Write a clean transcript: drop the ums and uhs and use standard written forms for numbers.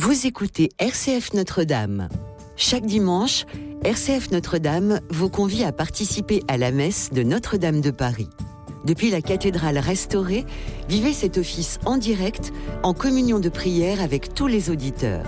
Vous écoutez RCF Notre-Dame. Chaque dimanche, RCF Notre-Dame vous convie à participer à la messe de Notre-Dame de Paris. Depuis la cathédrale restaurée, vivez cet office en direct, en communion de prière avec tous les auditeurs.